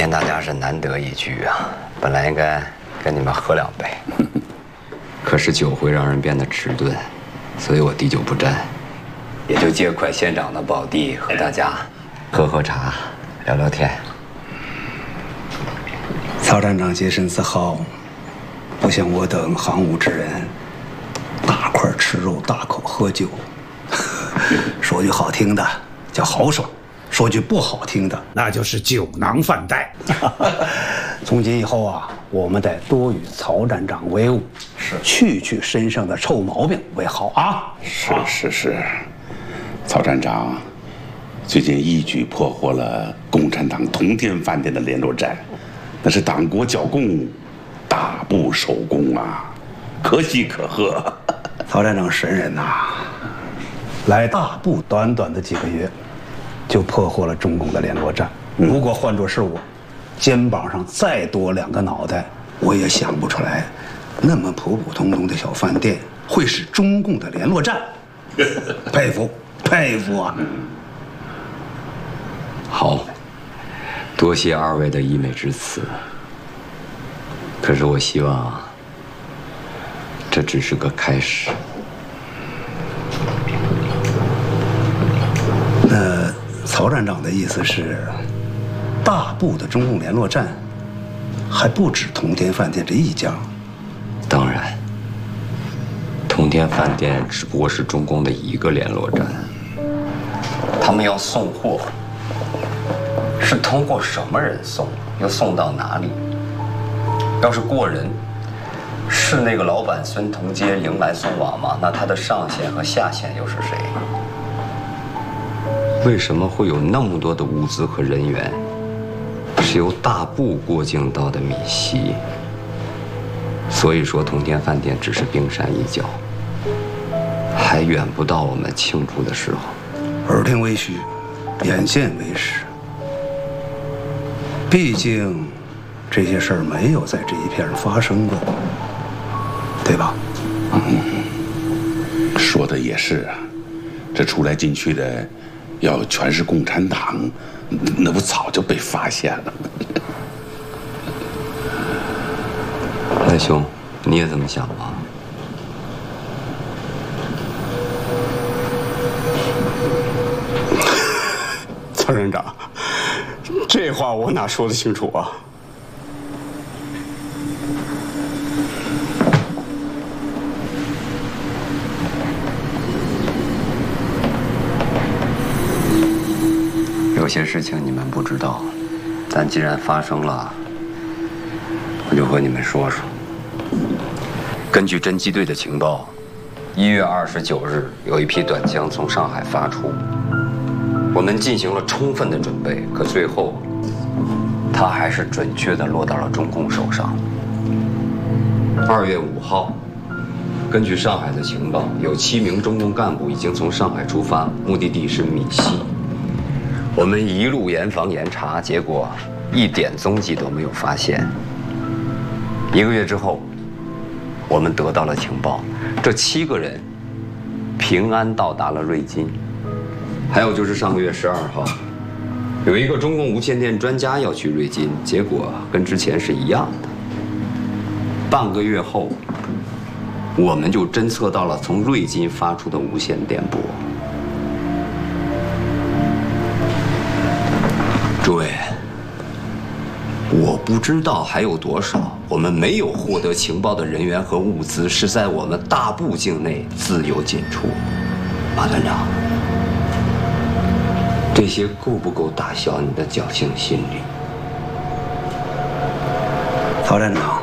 天大家是难得一聚啊，本来应该跟你们喝2杯，可是酒会让人变得迟钝，所以我滴酒不沾，也就借快县长的宝地和大家喝喝茶，聊聊天。 曹站长洁身自好，不像我等行伍之人，大块吃肉，大口喝酒。说句好听的叫豪爽，说句不好听的那就是酒囊饭袋。从今以后啊，我们得多与曹站长为伍，去身上的臭毛病为好啊！ 是，曹站长最近一举破获了共产党同天饭店的联络站，那是党国剿共大步首功啊，可喜可贺。 曹站长神人呐，来大步短短的几个月，就破获了中共的联络站。如果换作是我，肩膀上再多2个脑袋，我也想不出来，那么普普通通的小饭店会是中共的联络站。佩服啊！ 好，多谢2位的溢美之词。可是我希望，这只是个开始。 那曹站长的意思是，大部的中共联络站还不止同天饭店这一家？ 当然，同天饭店只不过是中共的一个联络站。他们要送货，是通过什么人送？要送到哪里？要是过人，是那个老板孙同街迎来送往吗？那他的上线和下线又是谁？为什么会有那么多的物资和人员是由大部过境到的闽西？所以说，同天饭店只是冰山一角，还远不到我们庆祝的时候。 耳听为虚，眼见为实。毕竟，这些事儿没有在这一片发生过，对吧？ 说的也是啊，这出来进去的，要全是共产党，那不早就被发现了。 赖兄，你也这么想吗？ 曹站长，这话我哪说得清楚啊？ 有些事情你们不知道，但既然发生了，我就和你们说说。根据侦缉队的情报，1月29日有一批短枪从上海发出，我们进行了充分的准备，可最后，它还是准确地落到了中共手上。2月5号，根据上海的情报，有7名中共干部已经从上海出发，目的地是闽西。我们一路严防严查，结果一点踪迹都没有发现。1个月之后，我们得到了情报，这7个人平安到达了瑞金。还有就是上个月12号，有一个中共无线电专家要去瑞金，结果跟之前是一样的。半个月后，我们就侦测到了从瑞金发出的无线电波。诸位，我不知道还有多少我们没有获得情报的人员和物资是在我们大部境内自由进出。马团长，这些够不够打消你的侥幸心理？ 曹站长，